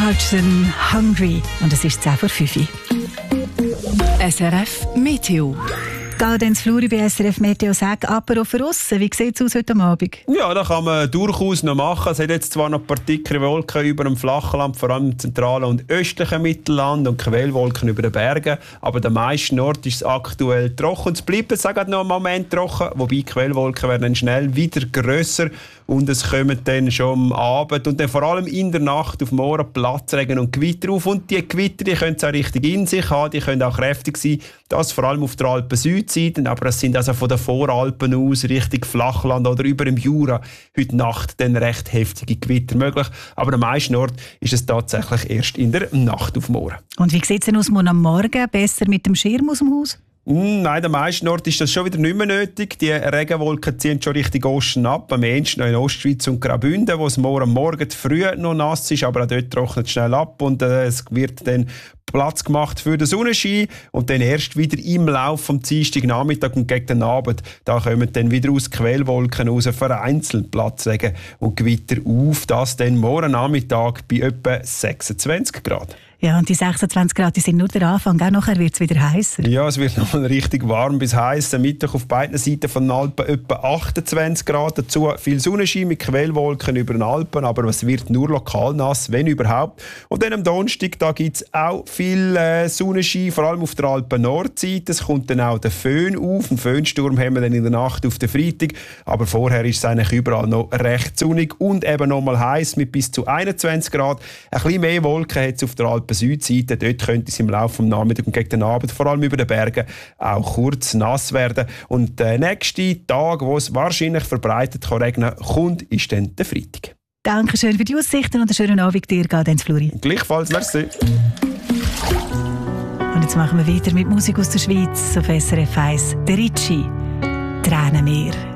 Hudson, Hungry. Und es ist 10:05 SRF Meteo. Gaudenz Fluri bei SRF Meteo sagt, aber auch für aussen. Wie sieht es aus heute Abend? Ja, das kann man durchaus noch machen. Es hat jetzt zwar noch ein paar dickere Wolken über dem Flachland, vor allem im zentralen und östlichen Mittelland und Quellwolken über den Bergen. Aber an den meisten Orten ist es aktuell trocken. Es bleibt jetzt auch noch einen Moment trocken, wobei Quellwolken werden dann schnell wieder grösser und es kommen dann schon am Abend und dann vor allem in der Nacht auf morgen Platzregen und Gewitter auf. Und die Gewitter, die können es auch richtig in sich haben, die können auch kräftig sein. Das vor allem auf der Alpen-Südseite, aber es sind also von den Voralpen aus Richtung Flachland oder über dem Jura heute Nacht dann recht heftige Gewitter möglich. Aber am meisten Ort ist es tatsächlich erst in der Nacht auf morgen. Und wie sieht es denn aus am Morgen? Besser mit dem Schirm aus dem Haus? Nein, am meisten Ort ist das schon wieder nicht mehr nötig. Die Regenwolken ziehen schon Richtung Osten ab. Am ehesten noch in Ostschweiz und Graubünden, wo es morgen früh noch nass ist, aber auch dort trocknet es schnell ab und es wird dann Platz gemacht für den Sonnenschein und dann erst wieder im Laufe vom Dienstagnachmittag und gegen den Abend, da kommen dann wieder aus Quellwolken raus vereinzelt Platzregen und Gewitter auf, das dann morgen Nachmittag bei etwa 26 Grad. Ja, und die 26 Grad die sind nur der Anfang, auch nachher wird es wieder heißer. Ja, es wird noch mal richtig warm bis heiß. Am Mittag auf beiden Seiten von den Alpen etwa 28 Grad. Dazu viel Sonnenschein mit Quellwolken über den Alpen, aber es wird nur lokal nass, wenn überhaupt. Und dann am Donnerstag, da gibt es auch viel Sonnenschein, vor allem auf der Alpen-Nordseite. Es kommt dann auch der Föhn auf. Einen Föhnsturm haben wir dann in der Nacht auf den Freitag. Aber vorher ist es eigentlich überall noch recht sonnig und eben noch mal heiß mit bis zu 21 Grad. Ein bisschen mehr Wolken hat es auf der Südseite. Dort könnte es im Laufe des Nachmittags und gegen den Abend, vor allem über den Bergen, auch kurz nass werden. Und der nächste Tag, wo es wahrscheinlich verbreitet regnen kommt, ist dann der Freitag. Dankeschön für die Aussichten und einen schönen Abend dir, Gaudenz Fluri. Gleichfalls, merci. Und jetzt machen wir weiter mit Musik aus der Schweiz auf SRF 1. Der Ricci, Tränenmeer.